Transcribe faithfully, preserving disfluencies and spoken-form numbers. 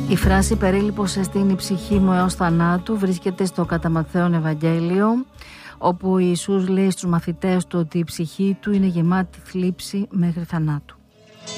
Η φράση «περίλειπος εστίν η ψυχή μου έως θανάτου» βρίσκεται στο κατά Ματθαίον Ευαγγέλιο, όπου ο Ιησούς λέει στους μαθητές του ότι η ψυχή του είναι γεμάτη θλίψη μέχρι θανάτου.